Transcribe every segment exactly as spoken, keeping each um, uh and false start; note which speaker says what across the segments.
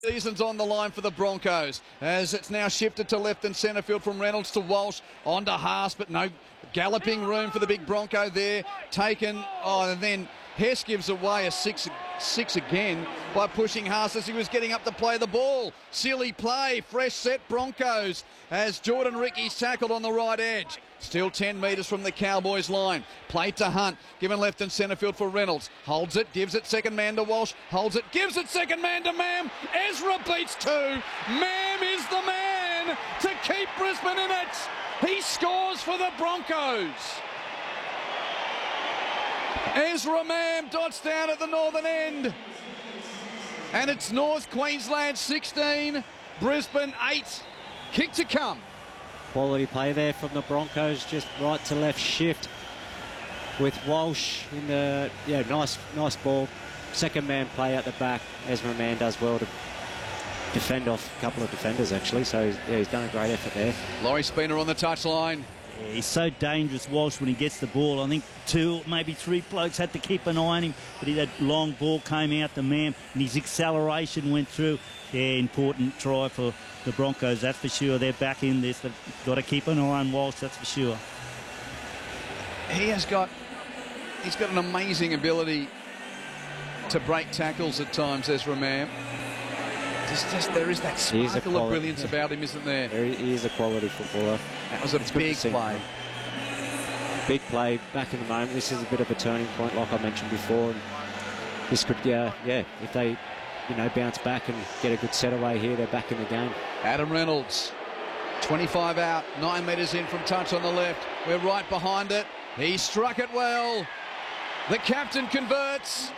Speaker 1: Season's on the line for the Broncos as it's now shifted to left and centre field from Reynolds to Walsh on to Haas, but no galloping room for the big Bronco there. Taken, oh, and then Hess gives away a six, six again by pushing Haas as he was getting up to play the ball. Silly play, fresh set Broncos as Jordan Rickey's tackled on the right edge. Still ten metres from the Cowboys line. Played to Hunt, given left and centre field for Reynolds. Holds it, gives it second man to Walsh. Holds it, gives it second man to Mam. Ezra beats two. Mam is the man to keep Brisbane in it. He scores for the Broncos. Ezra Mam dots down at the northern end. And it's North Queensland sixteen, Brisbane eight. Kick to come.
Speaker 2: Quality play there from the Broncos, just right to left shift with Walsh in the, yeah, nice nice ball. Second man play at the back. Ezra Mam does well to defend off a couple of defenders actually, so yeah, he's done a great effort there.
Speaker 1: Laurie Spina on the touchline.
Speaker 3: Yeah, he's so dangerous, Walsh, when he gets the ball. I think two, maybe three blokes had to keep an eye on him, but he, that long ball came out to Mam and his acceleration went through. Yeah, important try for the Broncos, that's for sure. They're back in this. They've got to keep an eye on Walsh, that's for sure.
Speaker 1: He has got, he's got an amazing ability to break tackles at times, Ezra Mam. Just, just, there is that sparkle of brilliance about him, isn't there?
Speaker 2: He is a quality footballer.
Speaker 1: That was a
Speaker 2: it's
Speaker 1: big play.
Speaker 2: Big play back in the moment. This is a bit of a turning point, like I mentioned before. And this could, yeah, yeah, if they, you know, bounce back and get a good set away here, they're back in the game.
Speaker 1: Adam Reynolds, twenty-five out, nine metres in from touch on the left. We're right behind it. He struck it well. The captain converts.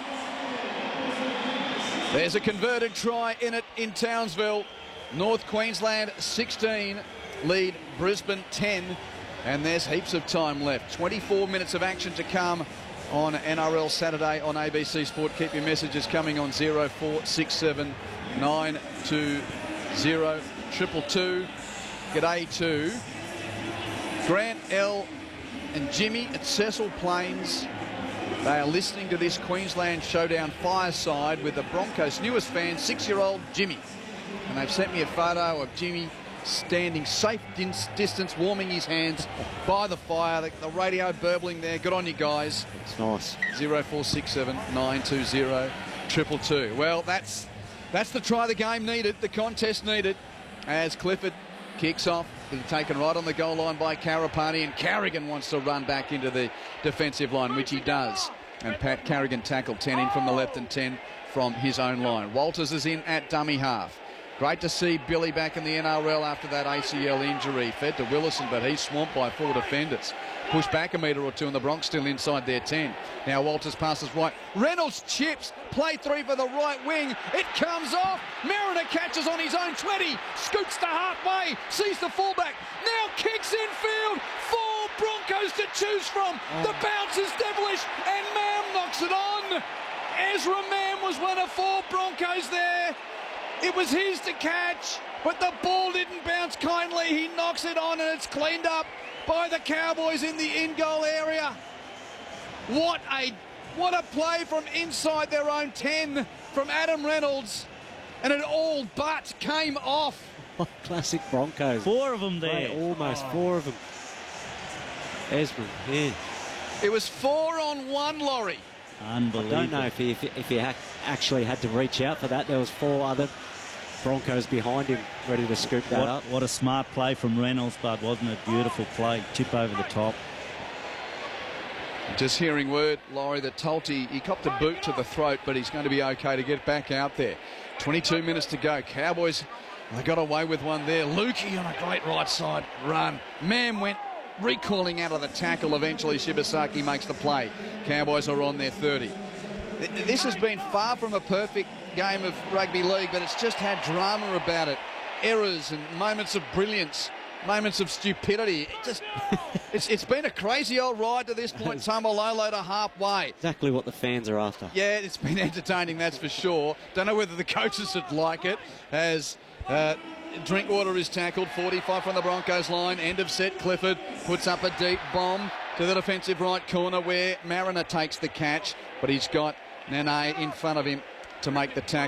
Speaker 1: There's a converted try in it in Townsville. North Queensland sixteen, lead Brisbane ten, and there's heaps of time left. twenty-four minutes of action to come on N R L Saturday on A B C Sport. Keep your messages coming on zero four six seven nine two zero triple two. G'day to Grant L and Jimmy at Cecil Plains. They are listening to this Queensland Showdown fireside with the Broncos' newest fan, six-year-old Jimmy. And they've sent me a photo of Jimmy standing safe distance, warming his hands by the fire. The, the radio burbling there. Good on you guys.
Speaker 2: It's nice.
Speaker 1: zero four six seven nine two zero triple two. Well, that's that's the try the game needed, the contest needed, as Clifford kicks off. Been taken right on the goal line by Karapani, and Carrigan wants to run back into the defensive line, which he does. And Pat Carrigan tackled ten in from the left and ten from his own line. Walters is in at dummy half. Great to see Billy back in the N R L after that A C L injury. Fed to Willison, but he's swamped by four defenders. Pushed back a metre or two, and the Bronx still inside their ten. Now Walters passes right. Reynolds chips. Play three for the right wing. It comes off. Mariner catches on his own twenty. Scoots to halfway. Sees the fullback. Now kicks infield. Four Broncos to choose from. Oh. The bounce is devilish, and Mam knocks it on. Ezra Mam was one of four Broncos there. It was his to catch, but the ball didn't bounce kindly. He knocks it on, and it's cleaned up by the Cowboys in the in-goal area. What a what a play from inside their own ten from Adam Reynolds, and it all but came off.
Speaker 2: Classic Broncos.
Speaker 3: Four of them there.
Speaker 2: Right, almost oh. four of them. Ezra, yeah.
Speaker 1: It was four on one, Laurie.
Speaker 3: Unbelievable.
Speaker 2: I don't know if he, if, if he ha actually had to reach out for that. There was four other Broncos behind him ready to scoop that
Speaker 3: what,
Speaker 2: up.
Speaker 3: What a smart play from Reynolds, but wasn't it a beautiful play? Chip over the top.
Speaker 1: Just hearing word, Laurie, that Tulty, he copped a boot to the throat, but he's going to be okay to get back out there. twenty-two minutes to go. Cowboys, they got away with one there. Lukey on a great right side run. Mam went recalling out of the tackle. Eventually, Shibasaki makes the play. Cowboys are on their thirty. This has been far from a perfect game of rugby league, but it's just had drama about it. Errors and moments of brilliance, moments of stupidity. It just, it's, it's been a crazy old ride to this point. Tamalolo to halfway.
Speaker 2: Exactly what the fans are after.
Speaker 1: Yeah, it's been entertaining, that's for sure. Don't know whether the coaches would like it, as uh, Drinkwater is tackled. forty-five from the Broncos line. End of set. Clifford puts up a deep bomb to the defensive right corner where Mariner takes the catch, but he's got Nene in front of him to make the tackle.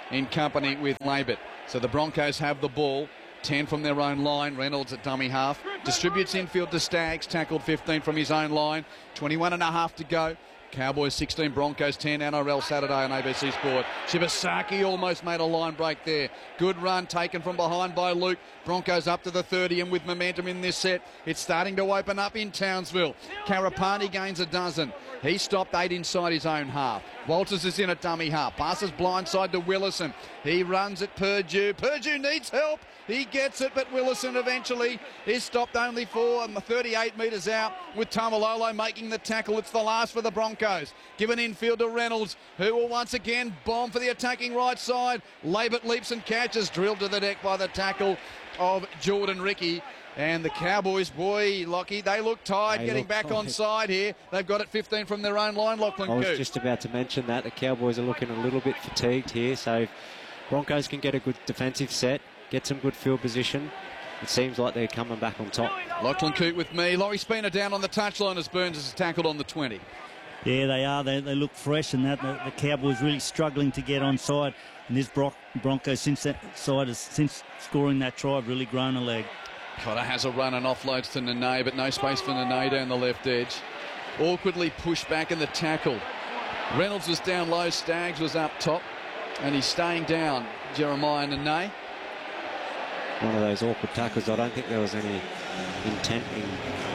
Speaker 1: in company with Laybert. So the Broncos have the ball. ten from their own line. Reynolds at dummy half. Distributes infield to Staggs. Tackled fifteen from his own line. twenty-one and a half to go. Cowboys sixteen, Broncos ten, N R L Saturday on A B C Sport. Shibasaki almost made a line break there. Good run taken from behind by Luke. Broncos up to the thirty and with momentum in this set. It's starting to open up in Townsville. Karapani gains a dozen. He stopped eight inside his own half. Walters is in a dummy half. Passes blindside to Willison. He runs at Purdue. Purdue needs help. He gets it, but Willison eventually is stopped only for thirty-eight metres out with Tamalolo making the tackle. It's the last for the Broncos. Given infield to Reynolds, who will once again bomb for the attacking right side. Laybert leaps and catches, drilled to the deck by the tackle of Jordan Ricky. And the Cowboys, boy, Lockie, they look tired
Speaker 2: They
Speaker 1: getting
Speaker 2: look
Speaker 1: back
Speaker 2: tired.
Speaker 1: on side here. They've got it fifteen from their own line, Lachlan
Speaker 2: I was
Speaker 1: Coote.
Speaker 2: just about to mention that. The Cowboys are looking a little bit fatigued here, so if Broncos can get a good defensive set, get some good field position, it seems like they're coming back on top.
Speaker 1: Lachlan Coote with me. Laurie Spina down on the touchline as Burns is tackled on the twenty.
Speaker 3: Yeah, they are. They, they look fresh, and that the, the Cowboys really struggling to get on side. And this Bron- Broncos, since that side has since scoring that try, have really grown a leg.
Speaker 1: Cotter has a run and offloads to Nene, but no space for Nene down the left edge. Awkwardly pushed back in the tackle. Reynolds was down low, Staggs was up top, and he's staying down, Jeremiah Nene.
Speaker 2: One of those awkward tackles. I don't think there was any intent in.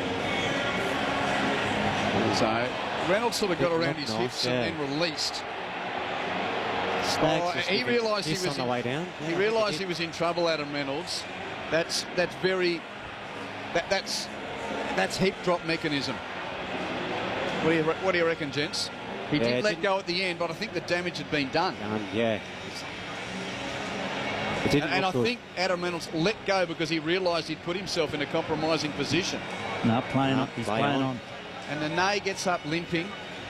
Speaker 1: So Reynolds sort of got around his
Speaker 2: Knocked
Speaker 1: hips
Speaker 2: off,
Speaker 1: and
Speaker 2: yeah.
Speaker 1: then released.
Speaker 2: Staggs
Speaker 1: Oh,
Speaker 2: was
Speaker 1: he
Speaker 2: looking
Speaker 1: realised he
Speaker 2: pissed
Speaker 1: was
Speaker 2: on the
Speaker 1: in-
Speaker 2: way down.
Speaker 1: He
Speaker 2: Yeah, I think
Speaker 1: realised
Speaker 2: did.
Speaker 1: he was in trouble, Adam Reynolds. That's that's very that, that's that's hip drop mechanism. What do you re- what do you reckon, gents? He
Speaker 2: Yeah,
Speaker 1: did
Speaker 2: it
Speaker 1: let
Speaker 2: didn't-
Speaker 1: go at the end, but I think the damage had been done.
Speaker 2: Um, yeah. It didn't
Speaker 1: And, and I
Speaker 2: look good.
Speaker 1: think Adam Reynolds let go because he realised he'd put himself in a compromising position.
Speaker 3: No, playing
Speaker 2: No,
Speaker 3: on. He's
Speaker 2: play
Speaker 3: playing
Speaker 2: on.
Speaker 3: on.
Speaker 1: And Nene gets up limping.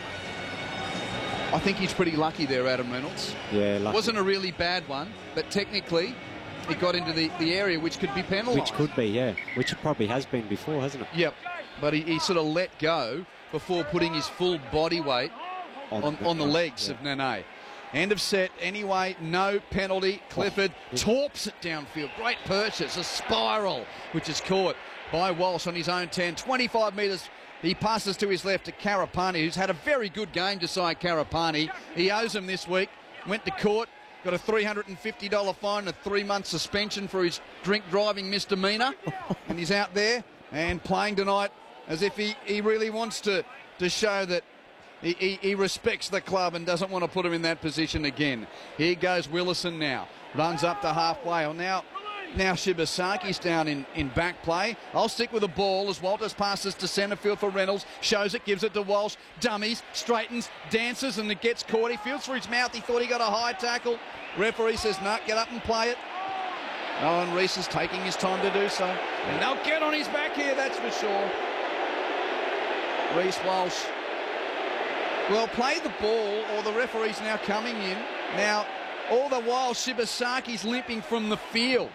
Speaker 1: I think he's pretty lucky there, Adam Reynolds.
Speaker 2: Yeah,
Speaker 1: It
Speaker 2: lucky.
Speaker 1: wasn't a really bad one, but technically he got into the, the area which could be penalised.
Speaker 2: Which could be, yeah. Which it probably has been before, hasn't it?
Speaker 1: Yep, but he, he sort of let go before putting his full body weight on, on the legs
Speaker 2: yeah.
Speaker 1: of Nene. End of set anyway, no penalty. Clifford
Speaker 2: Oh, yeah.
Speaker 1: torps it downfield. Great purchase, a spiral, which is caught by Walsh on his own ten. twenty-five metres, he passes to his left to Karapani, who's had a very good game, Josiah Karapani. He owes him this week. Went to court, got a three hundred fifty dollars fine and a three-month suspension for his drink driving misdemeanour. And he's out there and playing tonight as if he, he really wants to, to show that He, he, he respects the club and doesn't want to put him in that position again. Here goes Willison now. Runs up to halfway. Well, now, now Shibasaki's down in, in back play. I'll stick with the ball as Walters passes to centre field for Reynolds. Shows it, gives it to Walsh. Dummies, straightens, dances, and it gets caught. He feels for his mouth. He thought he got a high tackle. Referee says, no, get up and play it. Owen Reese is taking his time to do so. And they'll get on his back here, that's for sure. Reese Walsh. Well, play the ball, or the referee's now coming in. Now, all the while, Shibasaki's limping from the field.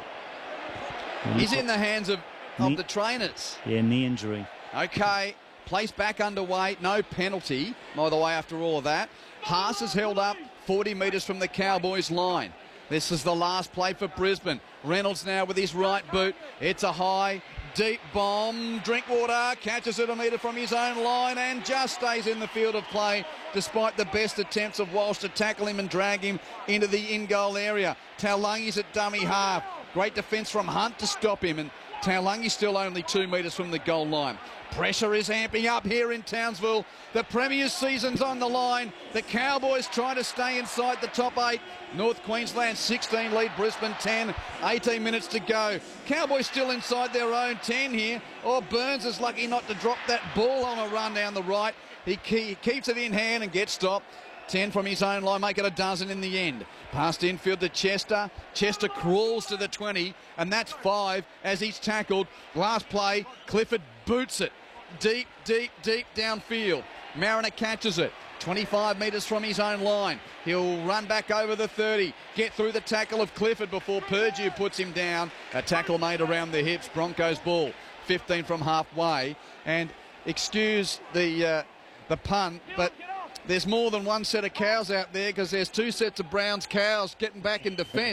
Speaker 1: He's in the hands of, of the trainers.
Speaker 3: Yeah, knee injury.
Speaker 1: Okay, place back underway, no penalty, by the way, after all of that. Haas is held up forty metres from the Cowboys' line. This is the last play for Brisbane. Reynolds now with his right boot. It's a high, deep bomb. Drinkwater catches it a metre from his own line and just stays in the field of play despite the best attempts of Walsh to tackle him and drag him into the in-goal area. Taulangi's at dummy half. Great defence from Hunt to stop him, and Taulangi's still only two metres from the goal line. Pressure is amping up here in Townsville. The Premier's season's on the line. The Cowboys try to stay inside the top eight. North Queensland sixteen lead, Brisbane ten. eighteen minutes to go. Cowboys still inside their own ten here. Oh, Burns is lucky not to drop that ball on a run down the right. He keeps it in hand and gets stopped. ten from his own line, make it a dozen in the end. Past infield to Chester. Chester crawls to the twenty, and that's five as he's tackled. Last play, Clifford boots it. Deep, deep, deep downfield. Mariner catches it. twenty-five metres from his own line. He'll run back over the thirty. Get through the tackle of Clifford before Purdue puts him down. A tackle made around the hips. Broncos ball. fifteen from halfway. And excuse the uh, the pun, but there's more than one set of cows out there, because there's two sets of Browns cows getting back in defence.